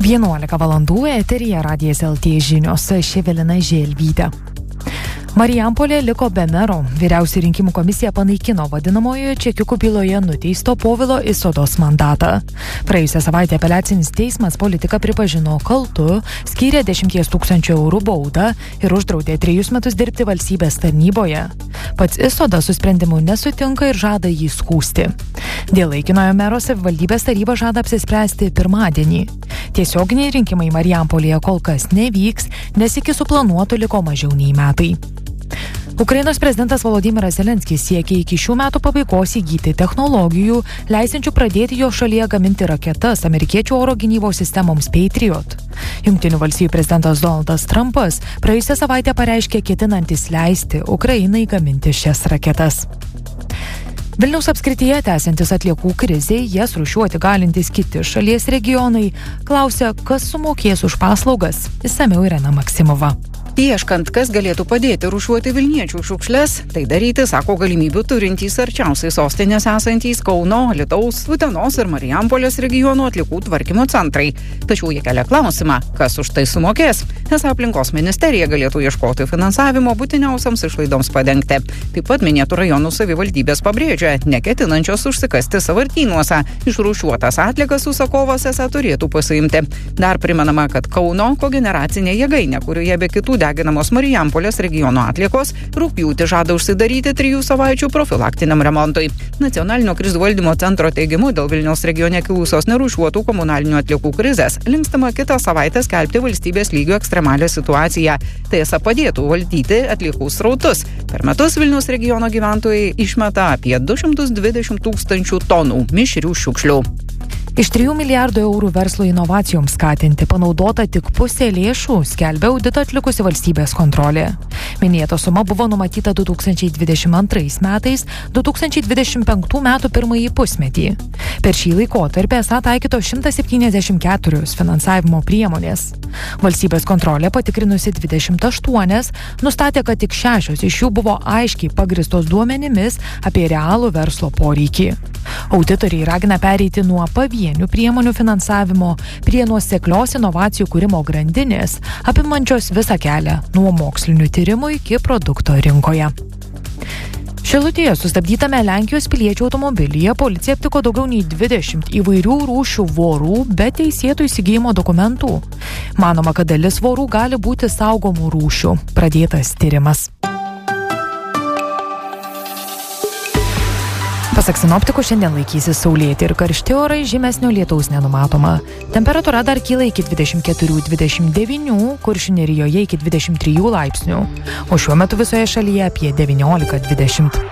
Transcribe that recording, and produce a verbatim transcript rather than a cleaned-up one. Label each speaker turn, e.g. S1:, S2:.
S1: vienuolika valandų eteryje Radijas L T žinios, aš Evelina Želvytė. Marijampolė liko be mero. Vyriausioji rinkimų komisija panaikino vadinamojoje čekiukų byloje nuteisto Povilo Isodos mandatą. Praėjusią savaitę apeliacinis teismas politiką pripažino kaltu, skyrė dešimties tūkstančių eurų baudą ir uždraudė trejus metus dirbti valstybės tarnyboje. Pats Isoda su sprendimu nesutinka ir žada jį skųsti. Dėl laikinojo mero savivaldybės taryba žada apsispręsti pirmadienį. Tiesioginiai rinkimai Marijampolėje kol kas nevyks, nes iki suplanuotų liko mažiau nei metai. Ukrainos prezidentas Volodymyras Zelenskis siekia iki šių metų pabaigos įgyti technologijų, leisinčių pradėti jo šalyje gaminti raketas amerikiečių oro gynybos sistemoms Patriot. Jungtinių valstijų prezidentas Donaldas Trumpas praėjusią savaitę pareiškė ketinantis leisti Ukrainai gaminti šias raketas. Vilniaus apskrityje tęsiantis atliekų krizei, jas rūšiuoti galintys kiti šalies regionai, klausia, kas sumokės už paslaugas. Išsamiau Irena Maksimova.
S2: Ieškant, kas galėtų padėti rūšiuoti vilniečių šiukšles, tai daryti, sako, galimybių turintys arčiausiai sostinės esantys Kauno, Alytaus, Utenos ir Marijampolės regionų atliekų tvarkymo centrai. Tačiau jie kelia klausimą, kas už tai sumokės. Nes aplinkos ministerija galėtų ieškoti finansavimo būtiniausiams išlaidoms padengti. Taip pat minėtų rajonų savivaldybės pabrėžia, neketinančios užsikasti sąvartynuose. Išrūšiuotas atliekas užsakovas esą turėtų pasiimti. Dar primenama, kad Kauno kogeneracinė jėgainė, kurioje be kitų deginamos Marijampolės regiono atliekos, rugpjūtį žada užsidaryti trijų savaičių profilaktiniam remontui. Nacionalinio krizių valdymo centro teigimu, dėl Vilniaus regione kilusios nerūšiuotų komunalinių atliekų krizės linkstama kitą savaitę skelbti valstybės lygio ekstremalią situaciją. Tai esą padėtų valdyti atliekų srautus. Per metus Vilniaus regiono gyventojai išmeta apie du šimtus dvidešimt tūkstančių tonų mišrių šiukšlių.
S1: Iš trijų milijardų eurų verslo inovacijoms skatinti panaudota tik pusė lėšų, skelbia auditą atlikusi valstybės kontrolė. Minėta suma buvo numatyta du tūkstančiai dvidešimt antrais metais, du tūkstančiai dvidešimt penktų metų pirmąjį pusmetį. Per šį laikotarpį esą taikytos šimtas septyniasdešimt keturios finansavimo priemonės. Valstybės kontrolė patikrinusi dvidešimt aštuonias, nustatė, kad tik šešios iš jų buvo aiškiai pagristos duomenimis apie realų verslo poreikį. Auditoriai ragina pereiti nuo pavienių priemonių finansavimo prie nuoseklios inovacijų kūrimo grandinės, apimančios visą kelią nuo mokslinių tyrimų iki produkto rinkoje. Šilutėje sustabdytame Lenkijos piliečių automobilyje policija aptiko daugiau nei dvidešimt įvairių rūšių vorų be teisėtų įsigijimo dokumentų. Manoma, kad dalis vorų gali būti saugomų rūšių. Pradėtas tyrimas. Pasak sinoptikų, šiandien laikysis saulėti ir karšti orai, žymesnio lietaus nenumatoma. Temperatūra dar kyla iki dvidešimt keturių dvidešimt devynių, Kuršių nerijoje iki dvidešimt trijų laipsnių, o šiuo metu visoje šalyje apie devyniolika dvidešimt.